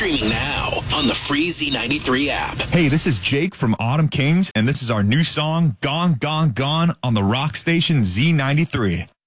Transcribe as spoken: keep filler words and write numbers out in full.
Streaming now on the free Z ninety-three app. Hey, this is Jake from Autumn Kings, and this is our new song, Gone, Gone, Gone, on the rock station Z ninety-three.